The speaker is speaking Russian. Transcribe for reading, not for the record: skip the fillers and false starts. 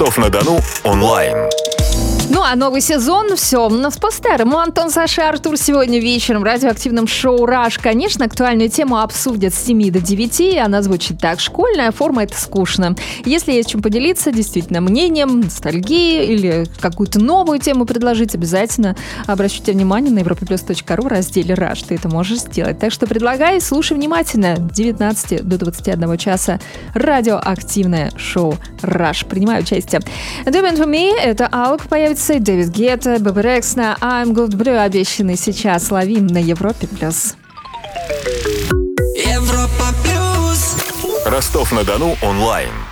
Ростов-на-Дону онлайн. Ну а новый сезон, все у нас по-старому. Антон, Саша, Артур сегодня вечером в радиоактивном шоу «Раш». Конечно, актуальную тему обсудят с 7 до 9. Она звучит так: школьная форма — это скучно. Если есть чем поделиться, действительно, мнением, ностальгией или какую-то новую тему предложить, обязательно обращайте внимание на europaplus.ru в разделе «Раш». Ты это можешь сделать. Так что предлагай, слушай внимательно. С 19 до 21 часа радиоактивное шоу «Раш». Принимаю участие. Do it for me — это Алк, появится Дэвид Гетта, Бэби Рекса, I'm Good Blue, обещанный сейчас. Ловим на Европе+. Ростов-на-Дону онлайн.